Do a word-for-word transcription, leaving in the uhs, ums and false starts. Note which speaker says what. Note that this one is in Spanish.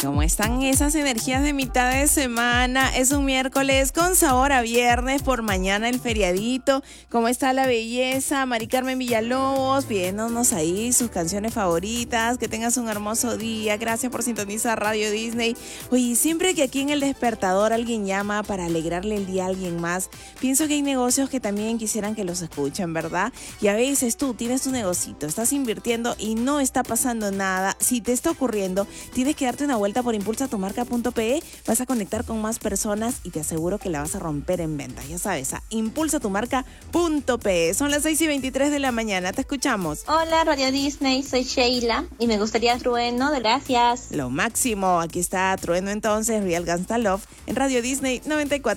Speaker 1: ¿Cómo están esas energías de mitad de semana? Es un miércoles con sabor a viernes, por mañana el feriadito. ¿Cómo está la belleza? Mari Carmen Villalobos pidiéndonos ahí sus canciones favoritas. Que tengas un hermoso día. Gracias por sintonizar Radio Disney. Oye, siempre que aquí en El Despertador alguien llama para alegrarle el día a alguien más, pienso que hay negocios que también quisieran que los escuchen, ¿verdad? Y a veces tú tienes tu negocito, estás invirtiendo y no está pasando nada. Si te está ocurriendo, tienes que darte una vuelta por impulsa tu marca punto pe. Vas a conectar con más personas y te aseguro que la vas a romper en ventas. Ya sabes, a impulsa tu marca punto pe. Son las seis y veintitrés de la mañana. Te escuchamos.
Speaker 2: Hola, Radio Disney. Soy Sheila y me gustaría Trueno. Gracias.
Speaker 1: Lo máximo. Aquí está Trueno entonces, Real Gangsta Love en Radio Disney noventa y cuatro.